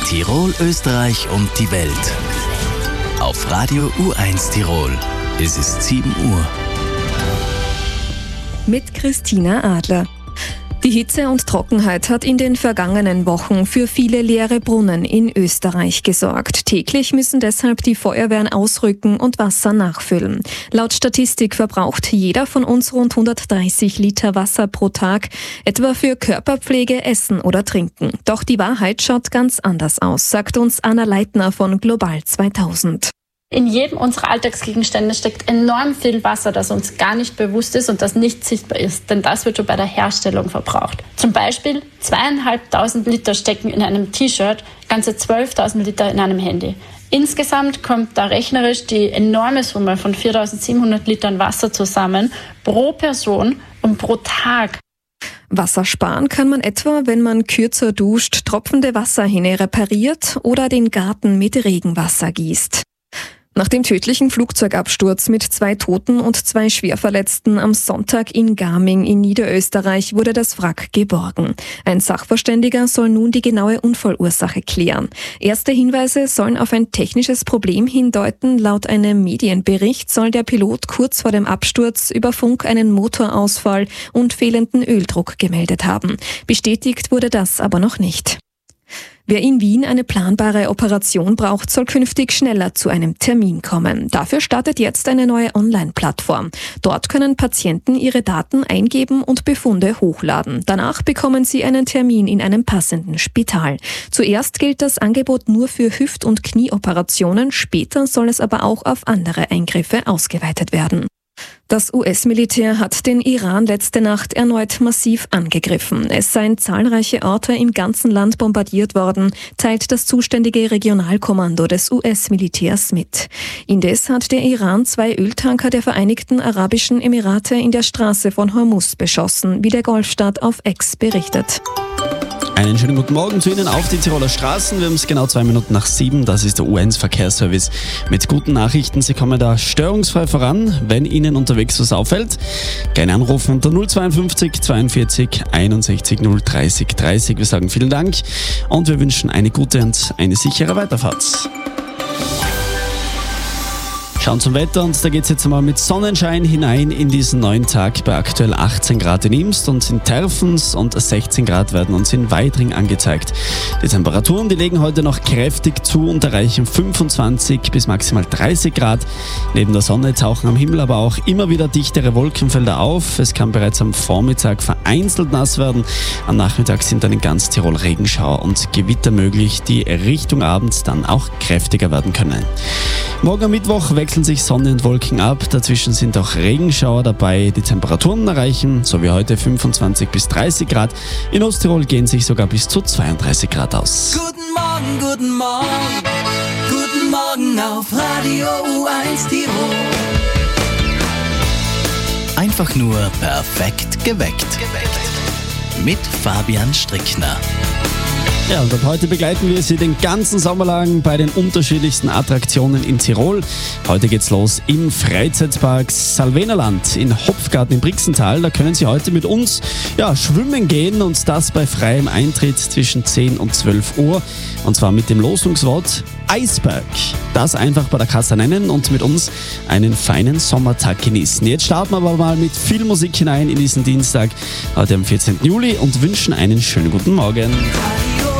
Tirol, Österreich und die Welt. Auf Radio U1 Tirol. Es ist 7 Uhr. Mit Christina Adler. Die Hitze und Trockenheit hat in den vergangenen Wochen für viele leere Brunnen in Österreich gesorgt. Täglich müssen deshalb die Feuerwehren ausrücken und Wasser nachfüllen. Laut Statistik verbraucht jeder von uns rund 130 Liter Wasser pro Tag, etwa für Körperpflege, Essen oder Trinken. Doch die Wahrheit schaut ganz anders aus, sagt uns Anna Leitner von Global 2000. In jedem unserer Alltagsgegenstände steckt enorm viel Wasser, das uns gar nicht bewusst ist und das nicht sichtbar ist, denn das wird schon bei der Herstellung verbraucht. Zum Beispiel 2.500 Liter stecken in einem T-Shirt, ganze 12.000 Liter in einem Handy. Insgesamt kommt da rechnerisch die enorme Summe von 4.700 Litern Wasser zusammen pro Person und pro Tag. Wasser sparen kann man etwa, wenn man kürzer duscht, tropfende Wasserhähne repariert oder den Garten mit Regenwasser gießt. Nach dem tödlichen Flugzeugabsturz mit 2 Toten und 2 Schwerverletzten am Sonntag in Gaming in Niederösterreich wurde das Wrack geborgen. Ein Sachverständiger soll nun die genaue Unfallursache klären. Erste Hinweise sollen auf ein technisches Problem hindeuten. Laut einem Medienbericht soll der Pilot kurz vor dem Absturz über Funk einen Motorausfall und fehlenden Öldruck gemeldet haben. Bestätigt wurde das aber noch nicht. Wer in Wien eine planbare Operation braucht, soll künftig schneller zu einem Termin kommen. Dafür startet jetzt eine neue Online-Plattform. Dort können Patienten ihre Daten eingeben und Befunde hochladen. Danach bekommen sie einen Termin in einem passenden Spital. Zuerst gilt das Angebot nur für Hüft- und Knieoperationen, später soll es aber auch auf andere Eingriffe ausgeweitet werden. Das US-Militär hat den Iran letzte Nacht erneut massiv angegriffen. Es seien zahlreiche Orte im ganzen Land bombardiert worden, teilt das zuständige Regionalkommando des US-Militärs mit. Indes hat der Iran 2 Öltanker der Vereinigten Arabischen Emirate in der Straße von Hormuz beschossen, wie der Golfstaat auf X berichtet. Einen schönen guten Morgen zu Ihnen auf die Tiroler Straßen. Wir haben es genau 2 Minuten nach 7. Das ist der U1 Verkehrsservice mit guten Nachrichten. Sie kommen da störungsfrei voran. Wenn Ihnen unterwegs was auffällt, gerne anrufen unter 052 42 61 030 30. Wir sagen vielen Dank und wir wünschen eine gute und eine sichere Weiterfahrt. Schauen zum Wetter und da geht es jetzt einmal mit Sonnenschein hinein in diesen neuen Tag bei aktuell 18 Grad in Imst und in Terfens und 16 Grad werden uns in Weidring angezeigt. Die Temperaturen, die legen heute noch kräftig zu und erreichen 25 bis maximal 30 Grad. Neben der Sonne tauchen am Himmel aber auch immer wieder dichtere Wolkenfelder auf. Es kann bereits am Vormittag vereinzelt nass werden. Am Nachmittag sind dann in ganz Tirol Regenschauer und Gewitter möglich, die Richtung Abend dann auch kräftiger werden können. Morgen am Mittwoch wechseln sich Sonne und Wolken ab. Dazwischen sind auch Regenschauer dabei. Die Temperaturen erreichen, so wie heute, 25 bis 30 Grad. In Osttirol gehen sich sogar bis zu 32 Grad aus. Guten Morgen, guten Morgen. Guten Morgen auf Radio U1 Tirol. Einfach nur perfekt geweckt. Mit Fabian Strickner. Ja, und ab heute begleiten wir Sie den ganzen Sommer lang bei den unterschiedlichsten Attraktionen in Tirol. Heute geht's los im Freizeitpark Salvenerland in Hopfgarten im Brixental. Da können Sie heute mit uns schwimmen gehen und das bei freiem Eintritt zwischen 10 und 12 Uhr. Und zwar mit dem Losungswort Eisberg. Das einfach bei der Kasse nennen und mit uns einen feinen Sommertag genießen. Jetzt starten wir aber mal mit viel Musik hinein in diesen Dienstag, heute am 14. Juli und wünschen einen schönen guten Morgen.